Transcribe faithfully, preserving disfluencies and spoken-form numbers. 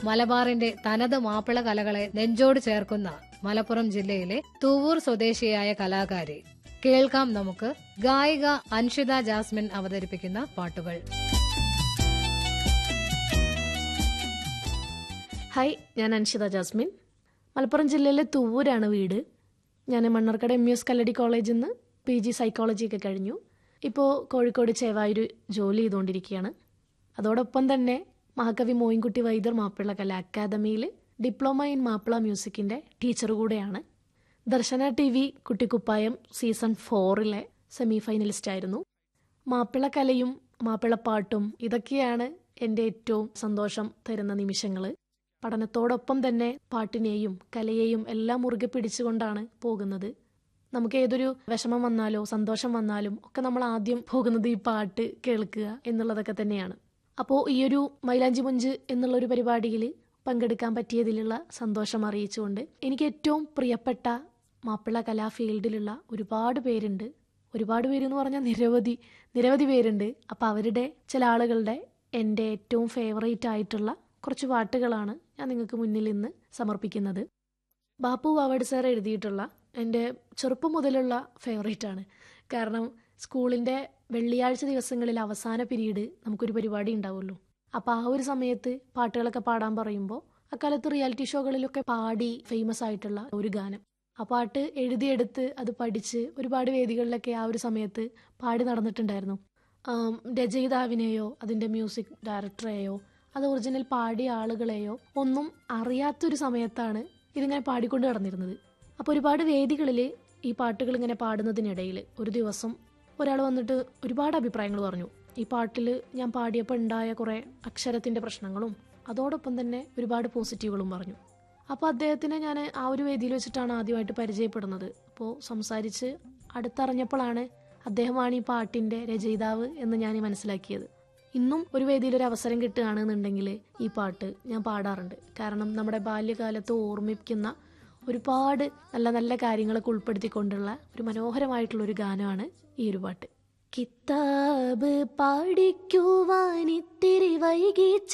മലബാറിന്റെ തനത് മാപ്പിള കലകളെ നെഞ്ചോട് ചേർക്കുന്ന മലപ്പുറം ജില്ലയിലെ തൂവൂർ സ്വദേശിയായ കലാകാരി. കേൾക്കാം നമുക്ക് ഗായിക അൻഷിത ജാസ്മിൻ അവതരിപ്പിക്കുന്ന പാട്ടുകൾ. ഹായ്, ഞാൻ അൻഷിത ജാസ്മിൻ. മലപ്പുറം ജില്ലയിലെ തൂവൂരാണ് വീട്. ഞാൻ മണ്ണാർക്കാട് എം യു എസ് കല്ലടി കോളേജിൽ നിന്ന് പി ജി സൈക്കോളജി ഒക്കെ കഴിഞ്ഞു. ഇപ്പോൾ കോഴിക്കോട് ചേവായൂർ ജോലി ചെയ്തുകൊണ്ടിരിക്കുകയാണ്. അതോടൊപ്പം തന്നെ മഹാകവി മോയിൻകുട്ടി വൈദ്യർ മാപ്പിള കലാ അക്കാദമിയിൽ ഡിപ്ലോമ ഇൻ മാപ്പിള മ്യൂസിക്കിൻ്റെ ടീച്ചർ കൂടെയാണ്. ദർശന T V Kuttikuppayam season ഫോറിലെ semi ഫൈനലിസ്റ്റായിരുന്നു. Mappila കലയും മാപ്പിളപ്പാട്ടും ഇതൊക്കെയാണ് എൻ്റെ ഏറ്റവും സന്തോഷം തരുന്ന നിമിഷങ്ങൾ. പഠനത്തോടൊപ്പം തന്നെ പാട്ടിനെയും കലയെയും എല്ലാം മുറുകെ പിടിച്ചുകൊണ്ടാണ് പോകുന്നത്. നമുക്ക് ഏതൊരു വിഷമം വന്നാലോ സന്തോഷം വന്നാലും ഒക്കെ നമ്മൾ ആദ്യം പോകുന്നത് ഈ പാട്ട് കേൾക്കുക എന്നുള്ളതൊക്കെ തന്നെയാണ്. അപ്പോൾ ഈ ഒരു മൈലാഞ്ചി മുഞ്ച് എന്നുള്ളൊരു പരിപാടിയിൽ പങ്കെടുക്കാൻ പറ്റിയതിലുള്ള സന്തോഷം അറിയിച്ചുകൊണ്ട് എനിക്ക് ഏറ്റവും പ്രിയപ്പെട്ട മാപ്പിള കലാ ഫീൽഡിലുള്ള ഒരുപാട് പേരുണ്ട്. ഒരുപാട് പേരെന്ന് പറഞ്ഞാൽ നിരവധി നിരവധി പേരുണ്ട്. അപ്പോൾ അവരുടെ ചില ആളുകളുടെ എൻ്റെ ഏറ്റവും ഫേവറേറ്റ് ആയിട്ടുള്ള കുറച്ച് പാട്ടുകളാണ് ഞാൻ നിങ്ങൾക്ക് മുന്നിൽ ഇന്ന് സമർപ്പിക്കുന്നത്. ബാപ്പു വാവാട് സാർ എഴുതിയിട്ടുള്ള എൻ്റെ ചെറുപ്പം മുതലുള്ള ഫേവറേറ്റ് ആണ്. കാരണം സ്കൂളിൻ്റെ വെള്ളിയാഴ്ച ദിവസങ്ങളിൽ അവസാന പീരീഡ് നമുക്കൊരു പരിപാടി ഉണ്ടാവുമല്ലോ. അപ്പോൾ ആ ഒരു സമയത്ത് പാട്ടുകളൊക്കെ പാടാൻ പറയുമ്പോൾ അക്കാലത്ത് റിയാലിറ്റി ഷോകളിലൊക്കെ പാടി ഫേമസ് ആയിട്ടുള്ള ഒരു ഗാനം. ആ പാട്ട് എഴുതിയെടുത്ത് അത് പഠിച്ച് ഒരുപാട് വേദികളിലൊക്കെ ആ ഒരു സമയത്ത് പാടി നടന്നിട്ടുണ്ടായിരുന്നു. രചയിതാവിനെയോ അതിൻ്റെ മ്യൂസിക് ഡയറക്ടറെയോ അത് ഒറിജിനൽ പാടിയ ആളുകളെയോ ഒന്നും അറിയാത്തൊരു സമയത്താണ് ഇതിങ്ങനെ പാടിക്കൊണ്ട് നടന്നിരുന്നത്. അപ്പോൾ ഒരുപാട് വേദികളിൽ ഈ പാട്ടുകൾ ഇങ്ങനെ പാടുന്നതിനിടയിൽ ഒരു ദിവസം ഒരാൾ വന്നിട്ട് ഒരുപാട് അഭിപ്രായങ്ങൾ പറഞ്ഞു. ഈ പാട്ടിൽ ഞാൻ പാടിയപ്പോൾ ഉണ്ടായ കുറേ അക്ഷരത്തിൻ്റെ പ്രശ്നങ്ങളും അതോടൊപ്പം തന്നെ ഒരുപാട് പോസിറ്റീവുകളും പറഞ്ഞു. അപ്പോൾ അദ്ദേഹത്തിനെ ഞാൻ ആ ഒരു വേദിയിൽ വെച്ചിട്ടാണ് ആദ്യമായിട്ട് പരിചയപ്പെടുന്നത്. അപ്പോൾ സംസാരിച്ച് അടുത്തറിഞ്ഞപ്പോഴാണ് അദ്ദേഹമാണ് ഈ പാട്ടിൻ്റെ രചയിതാവ് എന്ന് ഞാൻ മനസ്സിലാക്കിയത്. ഇന്നും ഒരു വേദിയിൽ ഒരു അവസരം കിട്ടുകയാണെന്നുണ്ടെങ്കിൽ ഈ പാട്ട് ഞാൻ പാടാറുണ്ട്. കാരണം നമ്മുടെ ബാല്യകാലത്ത് ഓർമ്മിപ്പിക്കുന്ന ഒരുപാട് നല്ല നല്ല കാര്യങ്ങളൊക്കെ ഉൾപ്പെടുത്തിക്കൊണ്ടുള്ള ഒരു മനോഹരമായിട്ടുള്ള ഒരു ഗാനമാണ് ഈ ഒരു പാട്ട്. കിതാബ് പാടിക്കുവാൻ ഇത്തിരി വൈകി